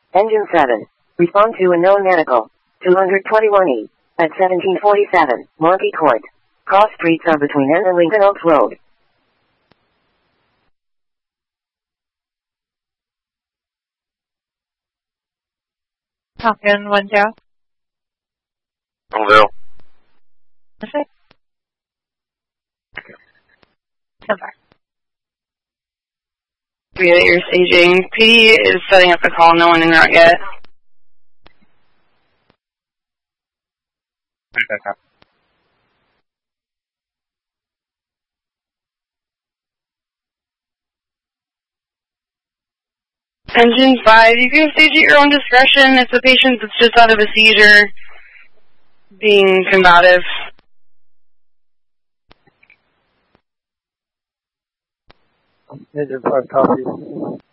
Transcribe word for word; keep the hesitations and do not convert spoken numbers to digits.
Engine seven. Respond to a known medical. two twenty-one E. At seventeen forty-seven, Monty Court. Cross streets are between N and Lincoln Oaks Road. Falcon one zero. Bonville. Perfect. So far. Yeah, you're staging. P D is setting up the call. No one in route yet. Okay. Engine five, you can stage at your own discretion if the patient is just out of a seizure being combative. Engine five, copy.